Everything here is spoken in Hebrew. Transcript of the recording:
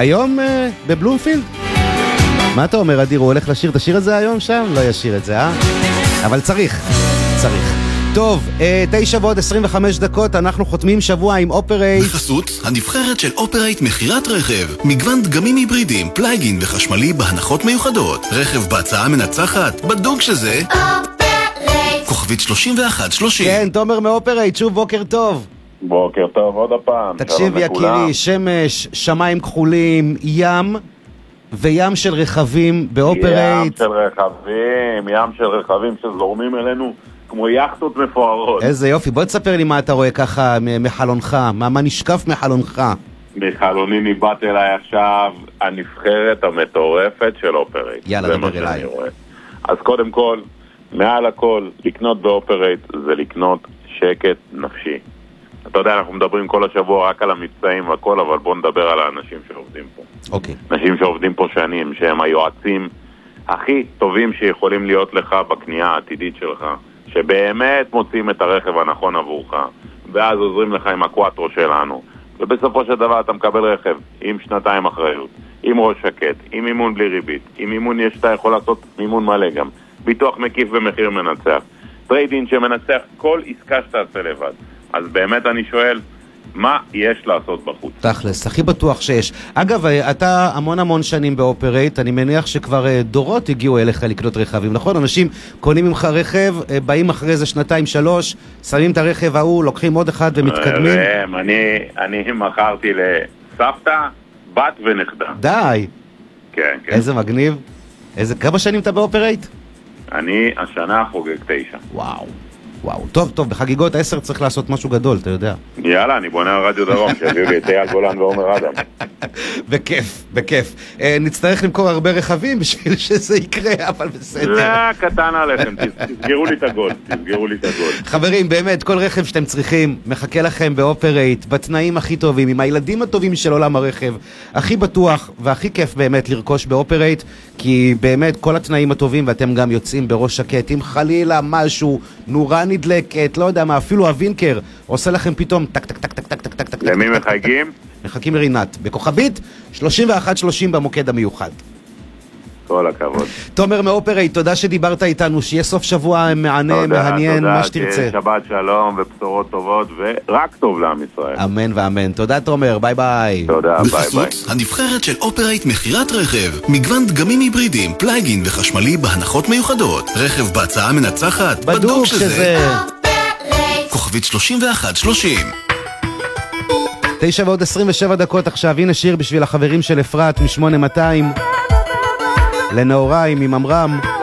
היום בבלומפילד. מה אתה אומר, אדיר? הוא הולך לשיר את השיר הזה היום שם? לא ישיר את זה, אבל צריך. טוב, 9:25, אנחנו חותמים שבוע עם אופרייט. בחסות, הנבחרת של אופרייט מחירת רכב. מגוון דגמים היברידיים, פלייגין וחשמלי בהנחות מיוחדות. רכב בהצעה מנצחת, בדוק שזה אופרייט. כוכבית 3130. כן, תומר מאופרייט, שוב בוקר טוב. בוקר טוב עוד הפעם. תקשיב יקירי, שמש, שמיים כחולים, ים וים של רכבים באופרייט. ים של רכבים שזורמים אלינו כמו יחטות מפוארות. איזה יופי, בוא תספר לי מה אתה רואה ככה מחלונך, מה נשקף מחלונך. מחלוני ניבט אליי עכשיו הנבחרת המטורפת של אופרייט. יאללה, דבר אליי. אז קודם כל, מעל הכל, לקנות באופרייט זה לקנות שקט נפשי. אתה יודע, אנחנו מדברים כל השבוע רק על המבצעים והכל, אבל בוא נדבר על האנשים שעובדים פה. אוקיי. אנשים שעובדים פה שנים, שהם היועצים הכי טובים שיכולים להיות לך בקנייה העתידית שלך, שבאמת מוצאים את הרכב הנכון עבורך, ואז עוזרים לך עם הקואטרו שלנו. ובסופו של דבר אתה מקבל רכב עם 2 אחריות, עם ראש שקט, עם מימון בלי ריבית, עם מימון שאתה יכול לעשות מימון מלא גם, ביטוח מקיף ומחיר מנצח, טריידין שמנצח כל עסקה שתעשה לבד. אז באמת אני שואל, מה יש לעשות בחוץ? תכלס, הכי בטוח שיש. אגב, אתה המון שנים באופרייט, אני מניח שכבר דורות הגיעו אליך לקנות רכבים, נכון? אנשים קונים ממך רכב, באים אחרי זה 2-3, שמים את הרכב ההוא, לוקחים עוד אחד ומתקדמים. אני מכרתי לסבתא, בת ונכדה. די. כן. איזה מגניב. כמה שנים אתה באופרייט? אני השנה חוגג 9. וואו, טוב, בחגיגות 10 צריך לעשות משהו גדול, אתה יודע. יאללה, אני בונה על רדיו דרום, שהביאו לי את אייל גולן ועומר אדם. בכיף. נצטרך למכור הרבה רכבים בשביל שזה יקרה, אבל בסדר. לא, קטן עליכם, תסגרו לי את הגול. חברים, באמת, כל רכב שאתם צריכים, מחכה לכם באופרייט, בתנאים הכי טובים, עם הילדים הטובים של עולם הרכב, הכי בטוח והכי כיף באמת לרכוש באופרייט, כי באמת כל התנאים הטובים, ואתם גם יוצאים בראש שקט, אם חלילה משהו, נורה נדלקת, לא יודע מה, אפילו הווינקר עושה לכם פתאום טק טק טק טק טק טק טק. למי מחייגים? מחכים לרינת, בכוכבית 3130 במוקד המיוחד. כל הכבוד. תומר מאופרייט, תודה שדיברת איתנו, שיהיה סוף שבוע מעניין, מה שתרצה. שבת שלום ובשורות טובות ורק טוב לעם ישראל. אמן ואמן. תודה תומר, ביי ביי. תודה, ביי ביי. בחסות, הנבחרת של אופרייט מחירת רכב. מגוון דגמים היברידיים, פלייגין וחשמלי בהנחות מיוחדות. רכב בהצעה מנצחת, בדוק שזה כוכבית 3130. 9:27 עכשיו, הנה שיר בשביל החברים של אפרת מ-8200 לנאוריים עם אמרם.